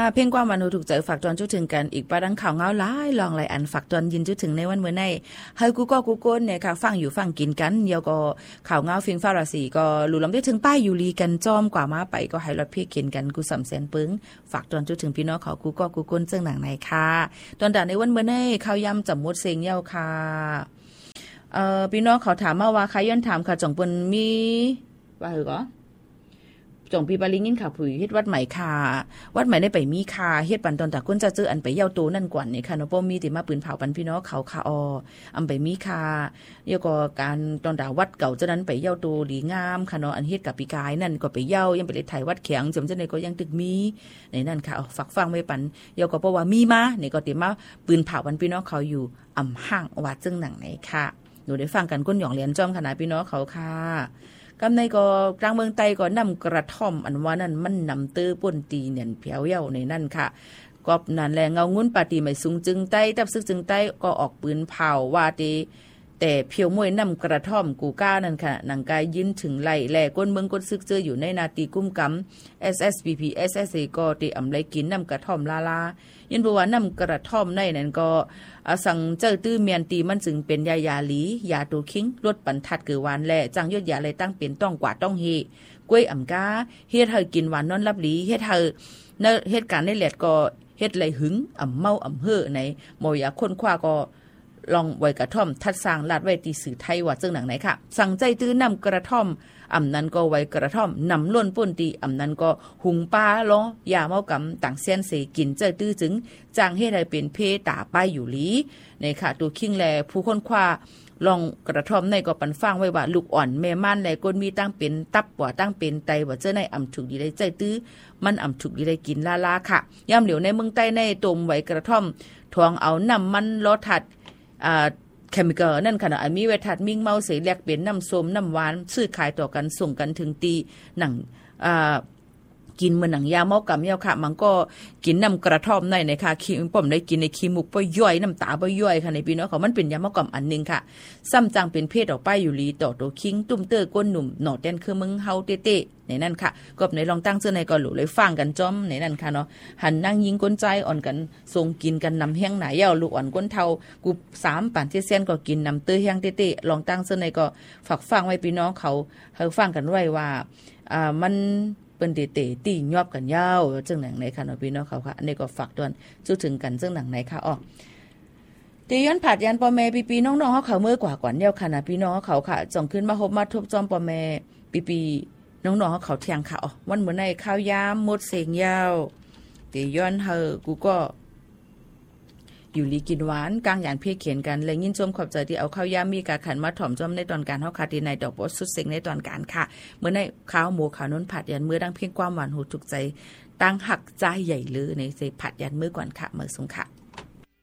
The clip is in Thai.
เพ่งความวันหูถูกใจฝากตอนจุดถึงกันอีกประดังข่าวเงาหลายลองหลายอันฝากตอนยินจุดถึงในวันเมื่อในเฮากูก็กูก้นเนี่ยค่ะฟังอยู่ฟังกินกันเดียวก็ข่าวเงาฟิงฟ้าราศีก็หลุดลำได้ถึงป้ายอยู่ลีกันจอมกว่ามาไปก็ให้รถพี่เขียนกันกูสำแสนปึ้งฝากตอนจุดถึงพี่น้องเขากูก็กูก้นเจ้าหนังในค่ะตอนด่าในวันเมื่อในข่าวยำจับมดเสียงเย้าค่ะพี่น้องเขาถามมาว่าใครย้อนถามค่ะจ่องเปิ้นมีว่าเหรอจ่องปีบาลิงินค่ะผู้เฮ็ดวัดใหม่ค่ะวัดใหม่ได้ไปมีค่ะเฮ็ดปันตอนตะก้นจะเจออันไปเย้าโตนั่นกว่านี่ค่ะเนาะบ่มีติมาปืนเผาปันพี่น้องเขาค่ะอำไปมีค่ะเดี๋ยวก็การตอนดาวัดเก่าเจ้านั้นไปเย้าโตหลีงามค่ะเนาะอันเฮ็ดกับปีกายนั่นก็ไปเย้ายังไปเลยไทยวัดแข็งจำจังได๋ก็ยังตึกมีในนั่นค่ะฝากฟังไว้ปันเดี๋ยวก็เพราะว่ามีมานี่ก็ติมาปืนเผาปันพี่น้องเขาอยู่อำห้างว่าจึงหนังไหนค่ะหนูได้ฟังกันก้นหยองเหรียญจอมขนาดพี่น้องเขาค่ะกำในก็กลางเมืองไต้ก็นำกระท่อมอันว่านั่นมันนำตื้อป่นตีเนี่ยเพียวเย้าในนั่นค่ะก็นั่นแหละเงางุ้นปาตีไม่สูงจึงใต้ตับซึกจึงใต้ก็ออกปืนเผาว่าตีแต่เพียวมวยนำกระท่อมกูก้านั่นค่ะหนังกายยืนถึงไหลแหล่ก้นเมืองก้นซึกเจออยู่ในนาตีกุ้มกำ SSPP SSA ก็ตีอำไลกินนำกระท่อมลายันบอกว่านำกระท่อมในนั้นก็สั่งเจ้าตื้อเมียนตีมันจึงเป็นยาหลียาตัวคิงลดปันทัดเกือวานแหล่จังยดยาอะไรตั้งเป็นต้องกว่าต้องเฮกล้วยอ่ำกาเฮ็ดให้กินหวานนอนรับหลีเฮ็ดให้เหตุการณ์ในแหลดก็เฮ็ดไหลหึงอ่ำเมาอ่ำเฮ่อในหมอยาคนคว้าก็ลองไว้กระท่อมทัดสร้างลาดไว้ตีสื่อไทยว่าเจ้าหนังไหนค่ะสั่งใจตื้อนำกระท่อมอ่ำนั้นก็ไว้กระท่อมนำล้นป่นตีอ่ำนั้นก็หุงปลาล้อยาเมากำต่างเส้นเสกินใจตื้อจึงจางให้ได้เป็นเพตาป้ายอยู่ลีในค่ะตัวคิงแลผู้คนคว้าลองกระท่อมในก็ปันฟังไว้ว่าลูกอ่อนแม่ม่านแลก้นมีตั้งเป็นตับว่าตั้งเป็นไตว่าเจ้าในอ่ำถูกดีได้ใจตื้อมันอ่ำถูกดีได้กินลาค่ะย่ำเหลียวในเมืองใต้ในตมไว้กระท่อมทวงเอาน้ำมันล้อถัดเคมีคอลนั่นขณะมีเวทัดมิ่งเมาเสแลกเป็นน้ำส้มน้ำหวานซื้อขายต่อกันส่งกันถึงตีหนังกินเหมือนหนังยาเมากำยาค่ะมันก็กินน้ำกระท่อมในค่ะขี้ป่อมได้กินในขี้มุกไปย่อยน้ำตาไปย่อยค่ะในพี่น้องเขามันเป็นยาเมากำอันนึงค่ะซ้ำจังเป็นเพศออกไปอยู่ลีต่อตัวคิงตุ้มเตอร์ก้นหนุ่มหนอดแดนคือมึงเฮาเต้ในนั่นค่ะก็ในลองตั้งเสื้อในก็หลุเลยฟังกันจ้อมในนั่นค่ะเนาะหันนั่งยิงก้นใจอ่อนกันทรงกินกันนำแห้งหนาเย้าลูกอ่อนก้นเทากู3ป่านที่เส้นก็กินนำเตอร์แห้งเต้ลองตั้งเสื้อในก็ฝากฟังไว้พี่น้องเขาฟังกันไว้ว่ามันเป็นเตะตียอบกันยาวจังหนังไหนค่ะเนาะพี่น้องเขาค่ะอันนี้ก็ฝากตอนจุดถึงกันจังหนังไหนค่ะตีย้อนผัดยันปอแม่ปีน้องๆเขาเมื่อกว่าก่อนเดียวค่ะนะพี่น้องเขาค่ะจ่องขึ้นมาพบมาทบจอมปอแม่ปีน้องๆเขาเที่ยงค่ะวันเหมือนในข้าวยามมดเสียงยาวตีย้อนกูก็อยู่ลีกินหวานกลางหยานเพียเขียนกันเลยยินชมขอบใจที่เอาข้าวยามมีการขันมาถ่อมจอมในตอนการเฮาคาตีในดอกบดสุดเสียงในตอนการค่ะเมื่อในข้าวหมูขาวน้นผัดยันมือดังเพียงความหวานหูถูกใจตั้งหักใจใหญ่เลยในเสผัดยันมือก่อนค่ะเมื่อสงค่ะ